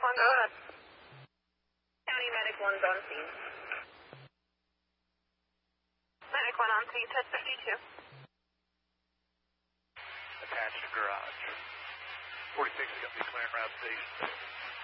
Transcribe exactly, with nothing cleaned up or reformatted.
one, go ahead. County Medic one's on scene. Medic one on scene, ten fifty-two. Attached to garage. forty-six is going to be clearing route station.